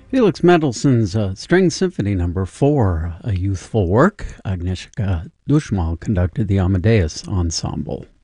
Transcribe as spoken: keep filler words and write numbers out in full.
Felix Mendelssohn's uh, String Symphony Number Four, a youthful work. Agnieszka Dushmal conducted the Amadeus Ensemble.